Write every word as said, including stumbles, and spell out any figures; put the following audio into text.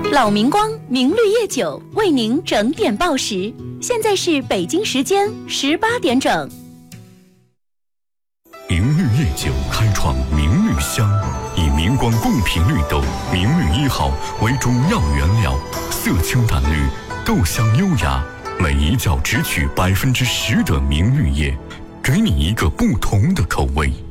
老明光明绿叶酒为您整点报时，现在是北京时间十八点整。 明绿叶酒开创明绿香，以明光贡品绿豆、明绿一号为主要原料，色清淡绿，豆香优雅，每一窖只取百分之十的明绿叶，给你一个不同的口味。